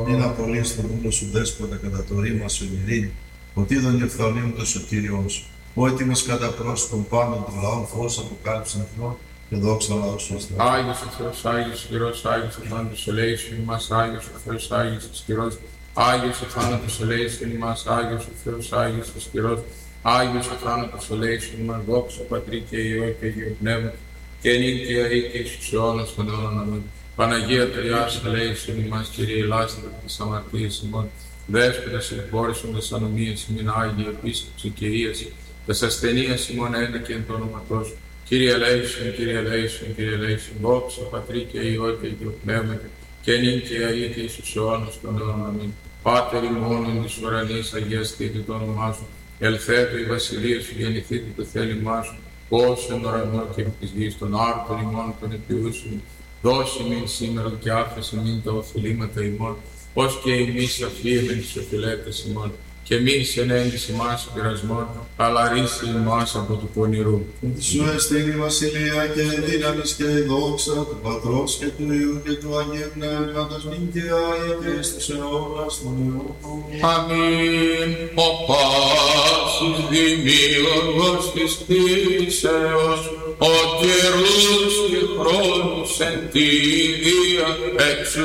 Μην απολύεις τον ούλο σου δέσποτα κατά το ρήμα σου ειρήνη, ότι είδον η οφθαλμή μου το σωτήριό σου. Ο έτοιμος κατά πρόσωπον πάντων των λαών φως αποκάλυψαν εθνών και δόξα λαό σου εις τα. Άγιος ο Θεός, Άγιος ο Κυρός, Άγιος ο θάνατος ελέησον ημάς, Άγιος ο Θεός, Άγιος ο Κυρός, Άγιος ο θάνατος ελέησον ημάς, Άγιος ο Θεός, Άγιος ο Κυρός, Άγιος ο θάνατος ελέησον ημάς, δόξα Πατρί και Υιό και Αγίου Πνεύματος, και νύχια ή και εις αιώνας των αιώνων. Αμήν. Παναγία Τριάς ελέησον ημάς, Κύριε ελάστηρα της αμαρτίας ημών, Δέσποτας εκπόρησον τας ανομίας ημίν, Άγιε επίσκεψη και ίαση, τας ασθενείας ημών ένικεν το όνοματός σου. Κύριε ελέησον, Κύριε ελέησον, Κύριε ελέησον, δόξα Πατρί και Υιό και Αγίου Πνεύματος, και νύχια ή και εις αιώνας των αιώνων. Αμήν. Πάτερ ημών εν της ουρανής, αγιαστείτε το όνομά σου, ελθέτω η βασιλεία σου, γεννηθείτε το θέλημά σου, ως εν ουρανό και επί της γης, των άρτων ημών των επιούσεων. Δώσει μην σήμερα και άφησε μην τα οφειλήματα ημών, ως και εμείς αφίεμεν τις οφειλέτες ημών, και μην σε ενέγγισε ημάς πειρασμών, αλλά ρίσε ημάς από του πονηρού. Σου εστίν η βασιλεία και η δύναμις και η δόξα του Πατρός και του Υιού και του Αγίου Πνεύματος νυν και άη και στους αιώνας των αιώνων. Αμήν. Ο πάσης δημιουργός της κτήσεως, ο καιρούς και χρόνους εν τη ιδία εξου